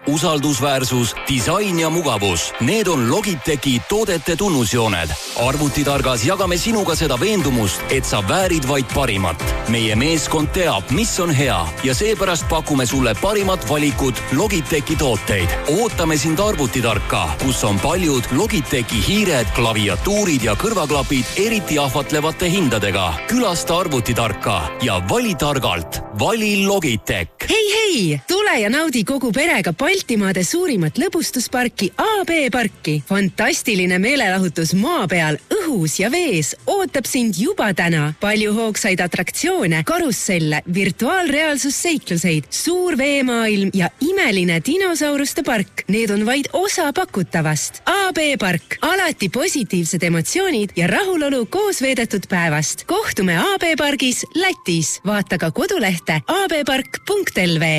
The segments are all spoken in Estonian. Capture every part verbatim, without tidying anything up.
usaldusväärsus, disain ja mugavus. Need on Logitechi toodete tunnusjooned. Arvutitargas jagame sinuga seda veendumust, et sa väärid vaid parimat. Meie meeskond teab, mis on hea ja seepärast pakume sulle parimat valikut Logitechi tooteid. Ootame sind Arvutitarka, kus on paljud Logitechi hiired, klaviatuurid ja kõrvaklapid eriti ahvatlevate hindadega. Külasta Arvutitarka ja vali targalt. Vali Logitech. Hei, hei! Tule ja naudi kogu perega Baltimaade suurimat lõbustusparki A B parki. Fantastiline meelelahutus maa peal, õhus ja vees ootab sind juba täna. Palju hoogsaid atraktsioone, karusselle, virtuaalreaalsusseikluseid, suur veemaailm ja imeline dinosauruste park. Need on vaid osa pakutavast. A B park. Alati positiivsed emotsioonid ja rahulolu koos veedetud päevast. Kohtume A B pargis Lätis. Vaata ka kodulehte a b park punkt l v.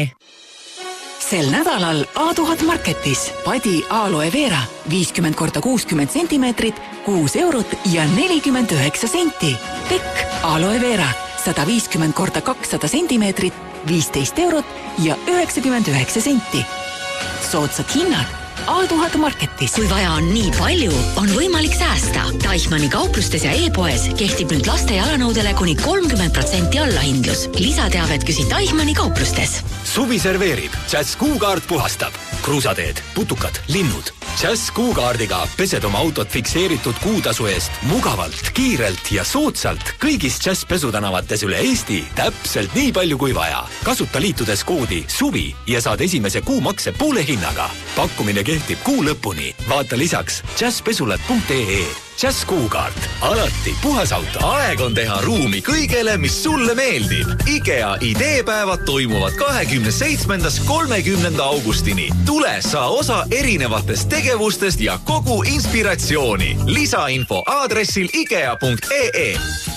Sel nädalal A tuhat Marketis padi aloe vera viiskümmend korda kuuskümmend sentimeetrit, kuus eurot ja nelikümmend üheksa senti. Tekk aloe vera sada viiskümmend korda kakssada sentimeetrit, viisteist eurot ja üheksakümmend üheksa senti. Soodsad hinnad A tuhat Marketis. Kui vaja on nii palju, on võimalik säästa. Deichmanni kauplustes ja e-poes kehtib nüüd laste jalanõudele kuni kolmkümmend protsenti allahindlus. Lisateavet küsi Deichmanni kauplustes. Suvi serveerib, Jazz Kuukaart puhastab. Kruusateed, putukad, linnud. Jazz Kuukaardiga pesed oma autot fikseeritud kuutasu eest mugavalt, kiirelt ja soodsalt kõigis Jazz pesutänavates üle Eesti täpselt nii palju kui vaja. Kasuta liitudes koodi SUVI ja saad esimese kuu makse poole hinnaga. Pakkumine kehtib kuu lõpuni. Vaata lisaks jazzpesulat punkt e e. Jazz Kuukaart. Alati puhas auto. Aeg on teha ruumi kõigele, mis sulle meeldib. IKEA ideepäevad toimuvad kahekümne seitsmendast kolmekümnenda augustini. Tule saa osa erinevatest tegevustest ja kogu inspiratsiooni. Lisainfo aadressil ikea punkt e e.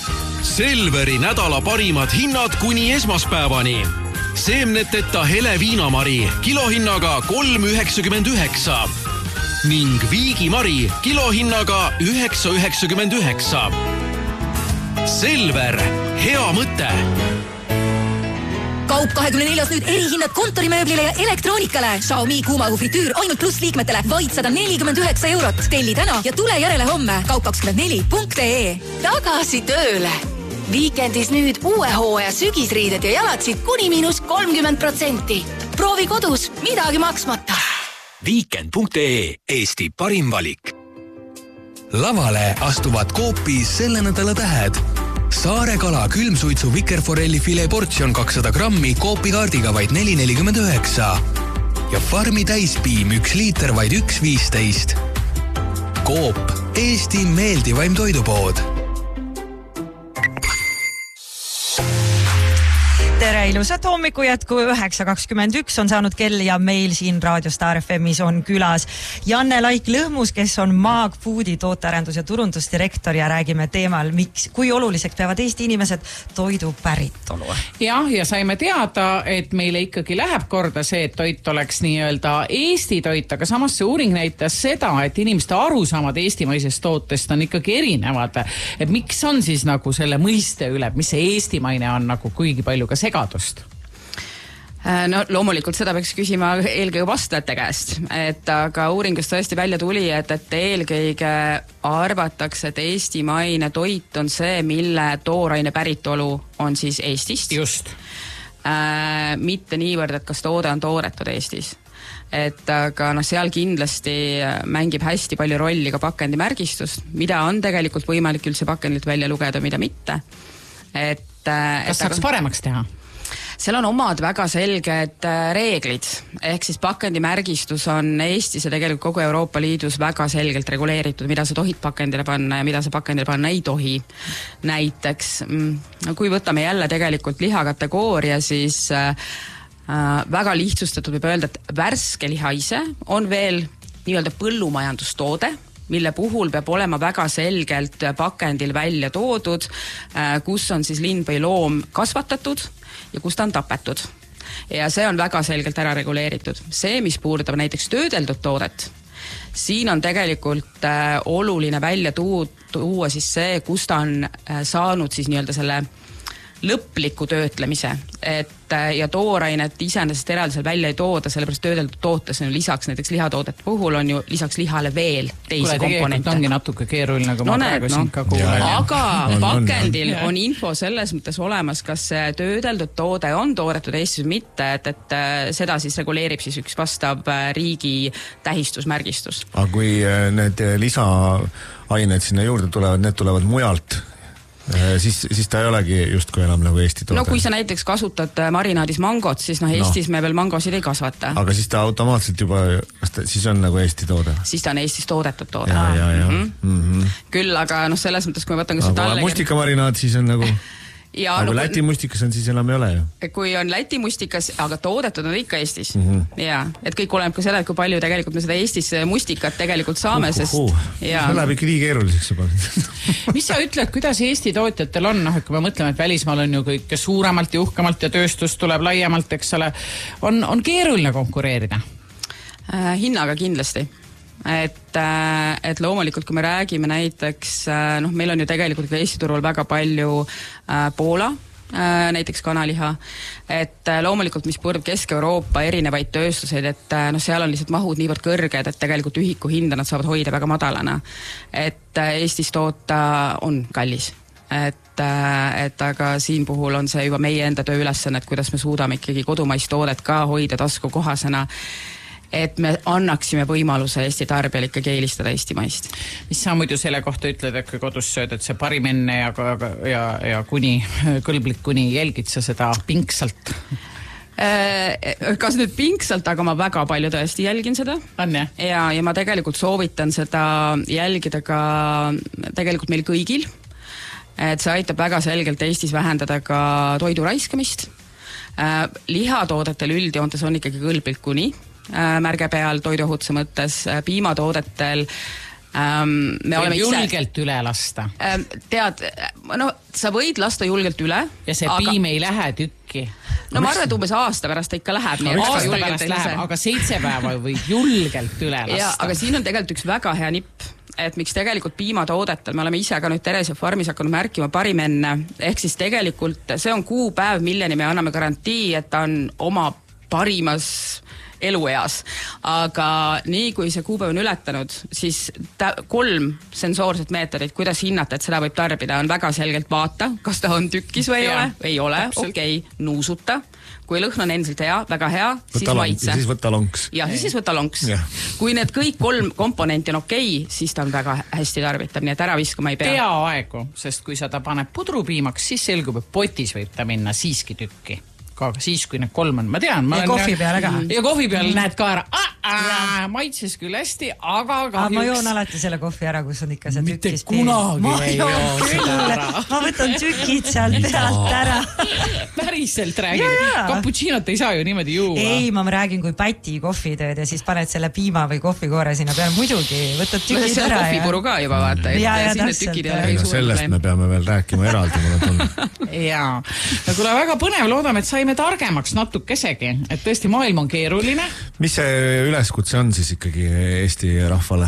Selveri nädala parimad hinnad kuni esmaspäevani. Seemneteta hele viinamari kilohinnaga kolm üheksakümmend üheksa ning viigimari kilohinnaga üheksa üheksakümmend üheksa. Selver, hea mõte! Kaup kahekümne neljas nüüd erihinnad kontorimööblile ja elektroonikale. Xiaomi kuumagu fritüür ainult pluss liikmetele vaid sada nelikümmend üheksa eurot. Telli täna ja tule järele homme. Kaup kakskümmend neli punkt e. Tagasi tööle! Viikendis nüüd uue hooaja sügisriided ja jalatsid kuni miinus kolmkümmend protsenti. Proovi kodus, midagi maksmata. Viikend punkt e, Eesti parim valik. Lavale astuvad Coopis selle nädala tähed. Saare kala külmsuitsu vikerforelli filet portsjon kakssada grammi Coopi kaardiga vaid neli nelikümmend üheksa. Ja Farmi täispiim üks liiter vaid üks viisteist. Coop, Eesti meeldivaim toidupood. Tere, ilusat hommiku jätku üheksa kakskümmend üks on saanud kell ja meil siin Raadio Star F M'is on külas Janne Laik-Lõhmus, kes on Maag Foodi tootearendus- ja turundusdirektor ja räägime teemal, miks, kui oluliseks peavad Eesti inimesed toidu päritolu. Jah, ja saime teada, et meile ikkagi läheb korda see, et toit oleks nii-öelda Eesti toit, aga samas see uuring näitas seda, et inimeste arusaamad eestimaisest tootest on ikkagi erinevad. Et miks on siis nagu selle mõiste üle, mis see eestimaine on nagu kuigi palju ka segadust? No loomulikult seda peaks küsima eelkõige vastajate käest, et aga uuringust tõesti välja tuli, et, et eelkõige arvatakse, et eestimaine toit on see, mille tooraine päritolu on siis Eestist. Just. Äh, mitte niivõrd, et kas toode on tooretud Eestis. Et aga no, seal kindlasti mängib hästi palju rolli ka pakendimärgistust, mida on tegelikult võimalik üldse pakendilt välja lugeda, mida mitte. Et, kas et saaks aga paremaks teha? Seal on omad väga selged reeglid, ehk siis pakendimärgistus on Eestis ja tegelikult kogu Euroopa Liidus väga selgelt reguleeritud, mida sa tohid pakendile panna ja mida sa pakendile panna ei tohi. Näiteks, kui võtame jälle tegelikult lihakategooria, siis äh, väga lihtsustatud võib öelda, et värske liha ise on veel nii-öelda põllumajandustoode, mille puhul peab olema väga selgelt pakendil välja toodud, kus on siis lind või loom kasvatatud ja kus ta on tapetud. Ja see on väga selgelt ära reguleeritud. See, mis puudutab näiteks töödeldud toodet, siin on tegelikult oluline välja tuua siis see, kus ta on saanud siis nii-öelda selle lõpliku töötlemise, et ja toorainet iseenesest eraldisel välja ei tooda, sellepärast töödeldud tootes on lisaks näiteks lihatoodete puhul on ju lisaks lihale veel teisi Kule, komponente. ongi natuke keeruline, kui no, ma näed, praegu no. siin ka kuulen. Aga on, pakendil on, on, on info selles mõttes olemas, kas see töödeldud toode on toodetud Eestis või mitte, et, et seda siis reguleerib siis üks vastav riigi tähistusmärgistus. Aga kui need lisaained sinna juurde tulevad, need tulevad mujalt, Siis, siis ta ei olegi justkui enam nagu Eesti toode. No kui sa näiteks kasutad marinaadis mangot, siis noh, Eestis no. me veel mangosid ei kasvata. Aga siis ta automaatselt juba, ta, siis on nagu Eesti toode? Siis ta on Eestis toodetud toode. Ja, ja, ja. Mm-hmm. Mm-hmm. Küll, aga noh, selles mõttes, kui ma võtan ka seda talle... Mustikamarinaad siis on nagu... Ja, aga no, Läti mustikas on siis enam ei ole ju? Kui on Läti mustikas, aga toodetud on ikka Eestis. Mm-hmm. Ja, et kõik oleneb ka seda, et kui palju tegelikult me seda Eestis mustikat tegelikult saame, uh, sest... Uh, uh. Ja... See läheb ikka nii keeruliseks juba. Mis sa ütled, kuidas Eesti tootjatel on? Noh, et kui me mõtleme, et välismaal on ju kõik suuremalt ja uhkemalt ja tööstus tuleb laiemalt, eks ole, on, on keeruline konkureerida? Äh, hinnaga kindlasti. Et, et loomulikult, kui me räägime näiteks, noh, meil on ju tegelikult ka Eesti turul väga palju äh, Poola, äh, näiteks kanaliha, et loomulikult, mis puudub Kesk-Euroopa erinevaid tööstuseid, et noh, seal on lihtsalt mahud niivõrd kõrged, et tegelikult ühiku hinda nad saavad hoida väga madalana. Et Eestis toota on kallis. Et, et aga siin puhul on see juba meie enda tööülesanne, et kuidas me suudame ikkagi kodumaist toodet ka hoida taskukohasena, et me annaksime võimaluse Eesti tarbijal ikkagi eelistada Eesti maist. Mis sa muidu selle kohta ütled, et kui kodus sööd, et see parim enne ja, ja, ja kuni, kõlblik kuni jälgid sa seda pingsalt? Kas nüüd pingsalt, aga ma väga palju tõesti jälgin seda. On, jah? Ja, ja ma tegelikult soovitan seda jälgida ka tegelikult meil kõigil. Et see aitab väga selgelt Eestis vähendada ka toidu raiskamist. Lihatoodetel üldjoontes on ikkagi kõlblik kuni märge peal toiduohutuse mõttes, piimatoodetel ähm, me oleme julgelt ise, üle lasta ähm, tead, no sa võid lasta julgelt üle ja see aga, piim ei lähe tükki no ma arvan, et umbes aasta pärast ta ikka läheb no, aasta pärast läheb, aga seitse päeva võid julgelt üle lasta ja, aga siin on tegelikult üks väga hea nipp, et miks tegelikult piimatoodetel, me oleme ise ka nüüd Terese Farmis hakanud märkima parim enne, ehk siis tegelikult see on kuupäev, milleni me anname garantii, et ta on oma parimas elueas, aga nii kui see kuupäev on ületanud, siis ta, kolm sensoorset meetodit, kuidas hinnata, et seda võib tarbida, on väga selgelt vaata, kas ta on tükkis või ei ja, ole, ei ole, okei, okay, nuusuta, kui lõhn on endiselt hea, väga hea, võtta siis maitse. Ja siis võtta lonks. Ja siis võtta lonks. Ja. Kui need kõik kolm komponenti on okei, okay, siis ta on väga hästi tarvitab, nii et ära viskama ei pea. Peaaegu, sest kui sa ta paneb pudrupiimaks, siis selgub, et potis võib ta minna siiski tükki. Ka siis, kui need kolm on, ma tean. Ma ja kohvi peale ka. Ja kohvi peale mm. näed ka ära. Ah, ah, maitses küll hästi, aga kahjuks. Ma joon alati selle kohvi ära, kus on ikka see tükkis piim. Mitte kunagi ei joo seda ära. Ma võtan tükid sealt pealt ära. Päriselt räägin. Cappuccinot ei saa ju niimoodi juua. Ei, ma räägin, kui päti kohvi tööd ja siis paned selle piima või kohvikoore sinna peale. Muidugi, võtad tükid no, ära. See on kohvipuru ka juba vaata. Ja, ja täpselt. Sellest me peame veel rääkima eraldi, mulle tunne. Jaa. No kuule, väga põnev, loodame, et saime targemaks natukesegi, et tõesti maailm on keeruline. Mis see üleskutse on siis ikkagi Eesti rahvale?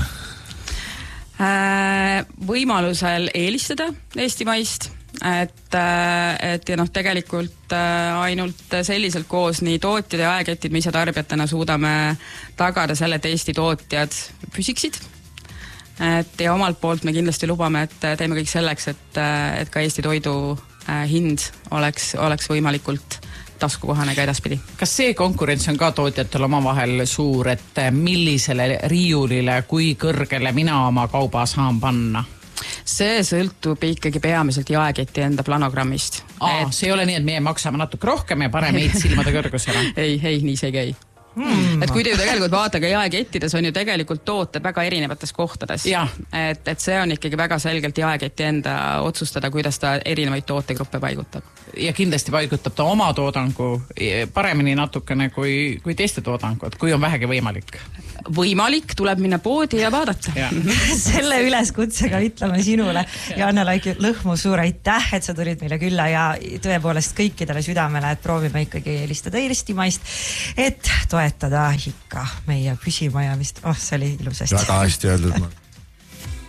Võimalusel eelistada Eesti maist, et, et ja noh, tegelikult ainult selliselt koos nii tootjad ja aegketid, me ise tarbijatena suudame tagada selle, et Eesti tootjad püsiksid. Et ja omalt poolt me kindlasti lubame, et teeme kõik selleks, et, et ka Eesti toidu hind oleks, oleks võimalikult taskukohane ka edaspidi. Kas see konkurents on ka tootjatel omavahel suur, et millisele riiulile, kui kõrgele mina oma kauba saan panna? See sõltub ikkagi peamiselt jaeketi enda planogrammist. Aa, et... see ei ole nii, et meie maksame natuke rohkem ja paneme meid silmade kõrgusele. ei, ei, nii see ei käi. Hmm. Et kui te ju tegelikult vaatage jaekettides on ju tegelikult tooted väga erinevates kohtades. Et, et see on ikkagi väga selgelt jaeketi enda otsustada, kuidas ta erinevaid tootegruppe paigutab. Ja kindlasti paigutab ta oma toodangu paremini natukene kui, kui teiste toodangud, kui on vähegi võimalik. Võimalik, tuleb minna poodi ja vaadata. Ja. Selle üleskutsega ütleme sinule, Janne Laik Lõhmus, suur aitäh, et sa tulid meile külla ja tõepoolest kõikidele südamele, et proovime ikkagi eelistada Eestimaist, et toetada ikka meie püsimajamist. Oh, see oli ilusasti. Väga hästi öeldud.